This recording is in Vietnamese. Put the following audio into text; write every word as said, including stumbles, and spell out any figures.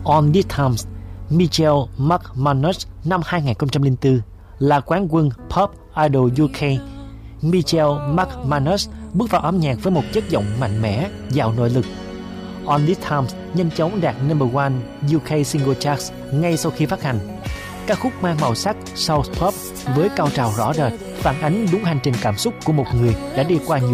On This Times, Michelle McManus năm hai không không bốn là quán quân Pop Idol u ca. Michelle McManus bước vào âm nhạc với một chất giọng mạnh mẽ, giàu nội lực. On This Times nhanh chóng đạt number one u ca single charts ngay sau khi phát hành. Ca khúc mang màu sắc South Pop với cao trào rõ rệt, phản ánh đúng hành trình cảm xúc của một người đã đi qua nhiều